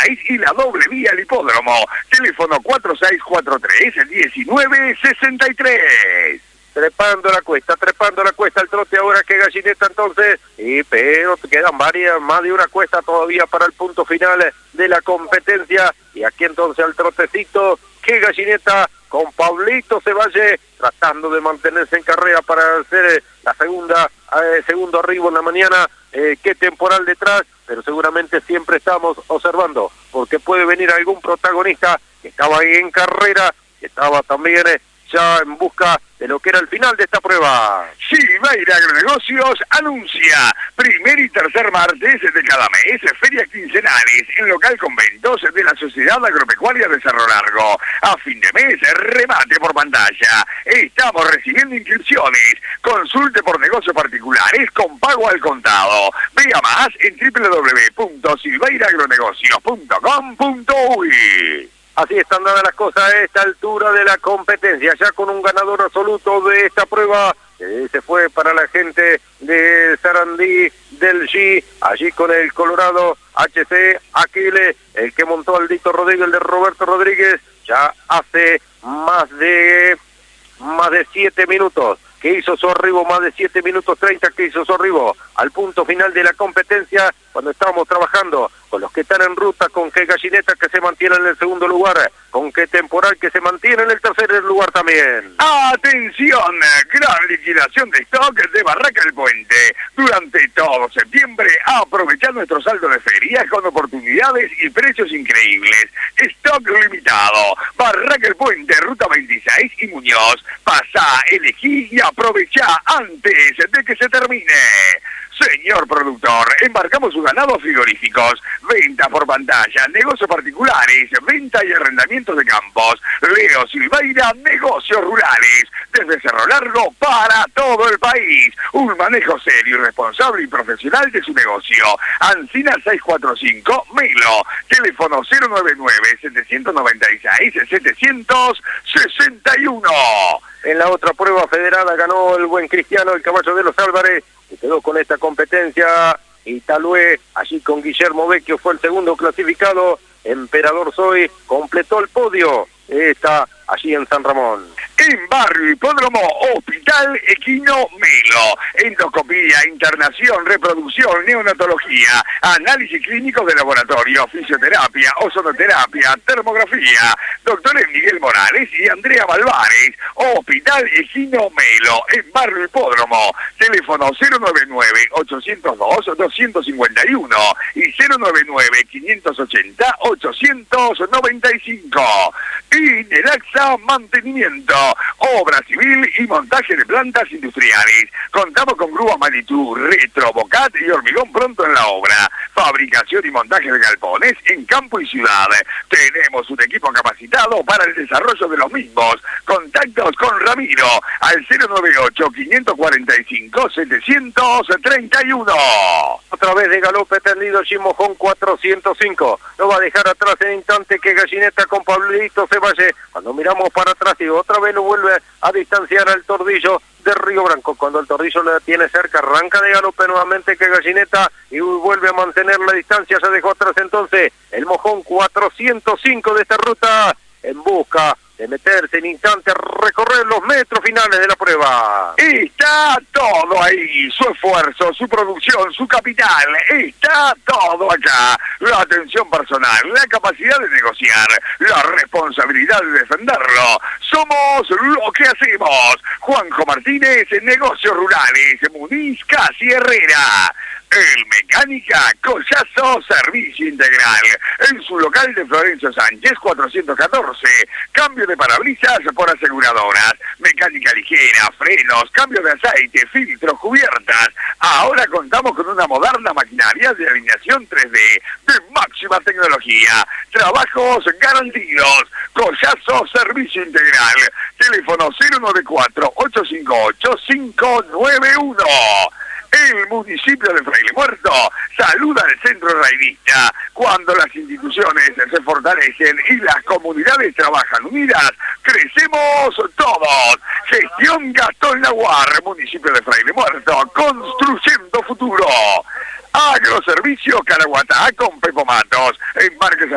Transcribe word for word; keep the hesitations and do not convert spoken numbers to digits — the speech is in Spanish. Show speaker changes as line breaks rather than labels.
veintiséis y la doble vía al hipódromo. Teléfono cuatro seis cuatro tres, diecinueve sesenta y tres.
Trepando la cuesta, trepando la cuesta el trote ahora que Gallineta entonces, y pero quedan varias, más de una cuesta todavía para el punto final de la competencia, y aquí entonces al trotecito que Gallineta con Pablito Cevalle tratando de mantenerse en carrera para hacer la segunda, eh, segundo arribo en la mañana, eh, qué temporal detrás, pero seguramente siempre estamos observando, porque puede venir algún protagonista que estaba ahí en carrera, que estaba también eh, ya en busca de lo que era el final de esta prueba.
Silveira Agronegocios anuncia primer y tercer martes de cada mes ferias quincenales en local conventos de la Sociedad Agropecuaria de Cerro Largo. A fin de mes, remate por pantalla. Estamos recibiendo inscripciones. Consulte por negocios particulares con pago al contado. Vea más en doble u doble u doble u punto silveira agronegocios punto com punto uy.
Así están dadas las cosas a esta altura de la competencia, ya con un ganador absoluto de esta prueba, que se fue para la gente de Sarandí del G, allí con el Colorado H C Aquile, el que montó Aldito Rodríguez, el de Roberto Rodríguez, ya hace más de más de siete minutos que hizo su arribo, más de siete minutos treinta que hizo su arribo al punto final de la competencia, cuando estábamos trabajando con los que están en ruta, con que Gallineta que se mantiene en el segundo lugar, con que Temporal que se mantiene en el tercer lugar también.
¡Atención! Gran liquidación de stock de Barraca El Puente. Durante todo septiembre, aprovecha nuestro saldo de ferias con oportunidades y precios increíbles. Stock limitado. Barraca El Puente, Ruta veintiséis y Muñoz. Pasá, elegí y aprovechá antes de que se termine. Señor productor, embarcamos sus ganados frigoríficos, venta por pantalla, negocios particulares, venta y arrendamiento de campos. Leo Silveira, negocios rurales, desde Cerro Largo para todo el país. Un manejo serio, responsable y profesional de su negocio. Ancina seiscientos cuarenta y cinco, Melo, teléfono cero nueve nueve, setecientos noventa y seis, setecientos sesenta y uno.
En la otra prueba federada ganó el buen Cristiano, el caballo de los Álvarez, que quedó con esta competencia. Italué, allí con Guillermo Vecchio, fue el segundo clasificado. Emperador Soy completó el podio. Está allí en San Ramón.
En Barrio Hipódromo, Hospital Equino Melo. Endoscopía, internación, reproducción, neonatología, análisis clínicos de laboratorio, fisioterapia, ozonoterapia, termografía. Doctores Miguel Morales y Andrea Malvares. Hospital Equino Melo, en Barrio Hipódromo. Teléfono cero nueve nueve, ochocientos dos, doscientos cincuenta y uno y cero nueve nueve, quinientos ochenta, ochocientos noventa y cinco. Y Neraxa Mantenimiento, obra civil y montaje de plantas industriales. Contamos con grúas Manitú, Retro, Bocat y hormigón pronto en la obra. Fabricación y montaje de galpones en campo y ciudad. Tenemos un equipo capacitado para el desarrollo de los mismos. Contactos con Ramiro al cero nueve ocho, quinientos cuarenta y cinco, setecientos treinta y uno.
Otra vez de galope tendido Chimojón cuatrocientos cinco. Lo va a dejar atrás en instante que Gallineta con Pablito Cevalle. Cuando miramos para atrás y otra vez lo vuelve a distanciar al Tordillo de Río Branco. Cuando el Tordillo la tiene cerca, arranca de galope nuevamente que Gallineta y vuelve a mantener la distancia. Se dejó atrás entonces el Mojón cuatrocientos cinco de esta ruta en busca de meterse en instante a recorrer los metros finales de la prueba.
Está todo ahí, su esfuerzo, su producción, su capital, está todo acá. La atención personal, la capacidad de negociar, la responsabilidad de defenderlo. Somos lo que hacemos. Juanjo Martínez, Negocios Rurales, Muniz Casi Herrera. El Mecánica Collazo Servicio Integral. En su local de Florencio Sánchez cuatrocientos catorce. Cambio de parabrisas por aseguradoras. Mecánica ligera, frenos, cambio de aceite, filtros, cubiertas. Ahora contamos con una moderna maquinaria de alineación tres D de máxima tecnología. Trabajos garantidos. Collazo Servicio Integral. Teléfono cero nueve cuatro, ocho cinco ocho, cinco nueve uno. El municipio de Fraile Muerto saluda al centro raidista. Cuando las instituciones se fortalecen y las comunidades trabajan unidas, crecemos todos. Gestión Gastón Naguar, municipio de Fraile Muerto, construyendo futuro. Agroservicio Caraguatá con Pepo Matos, embarques